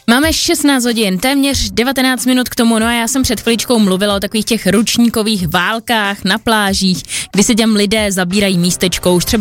Máme 16 hodin, téměř 19 minut k tomu, no a já jsem před chviličkou mluvila o takových těch ručníkových válkách na plážích, kdy se těm lidé zabírají místečko už třeba